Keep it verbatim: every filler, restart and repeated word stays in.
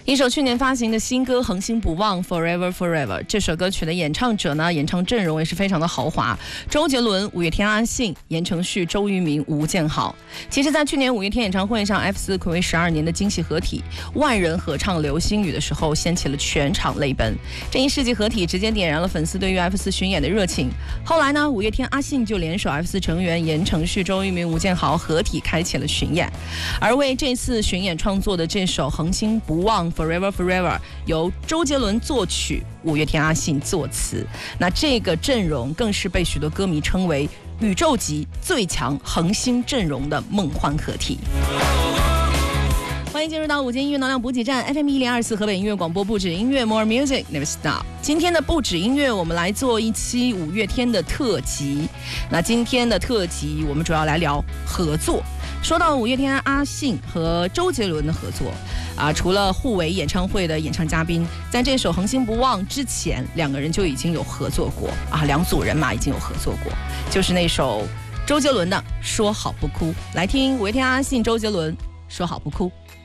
一首去年发行的新歌《恒星不忘 Forever Forever》，这首歌曲的演唱者呢，演唱阵容也是非常的豪华，周杰伦、五月天阿信、言承旭、周渝民、吴建豪。其实在去年五月天演唱会上 F 四睽违十二年的惊喜合体，万人合唱流星雨的时候，掀起了全场泪奔。这一世纪合体直接点燃了粉丝对于 F 四巡演的热情。后来呢，五月天阿信就联手 F 四成员言承旭、周渝民、吴建豪合体开启了巡演。而为这次巡演创作的这首《恒星不忘Forever Forever》由周杰伦作曲，五月天阿信作词。那这个阵容更是被许多歌迷称为宇宙级最强恒星阵容的梦幻合体。欢迎进入到午间音乐能量补给站 F M 一零二四河北音乐广播，不止音乐 More Music Never Stop。今天的不止音乐，我们来做一期五月天的特辑。那今天的特辑，我们主要来聊合作。说到五月天阿信和周杰伦的合作啊，除了互为演唱会的演唱嘉宾，在这首《恒星不忘》之前，两个人就已经有合作过啊，两组人马已经有合作过，就是那首周杰伦的《说好不哭》。来听五月天阿信、周杰伦《说好不哭》。